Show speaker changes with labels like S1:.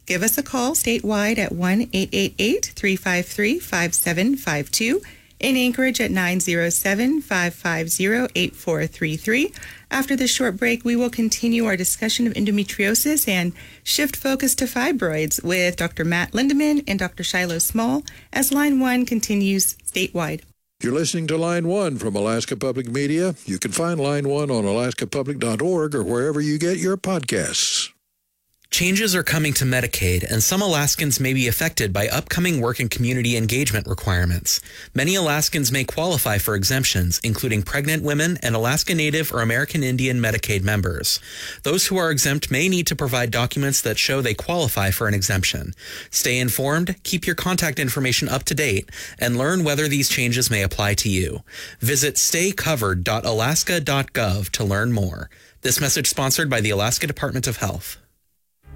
S1: Give us a call statewide at 1-888-353-5752. In Anchorage at 907-550-8433. After this short break, we will continue our discussion of endometriosis and shift focus to fibroids with Dr. Matt Lindeman and Dr. Shiloh Small as Line 1 continues statewide.
S2: You're listening to Line 1 from Alaska Public Media. You can find Line 1 on alaskapublic.org or wherever you get your podcasts.
S3: Changes are coming to Medicaid, and some Alaskans may be affected by upcoming work and community engagement requirements. Many Alaskans may qualify for exemptions, including pregnant women and Alaska Native or American Indian Medicaid members. Those who are exempt may need to provide documents that show they qualify for an exemption. Stay informed, keep your contact information up to date, and learn whether these changes may apply to you. Visit staycovered.alaska.gov to learn more. This message sponsored by the Alaska Department of Health.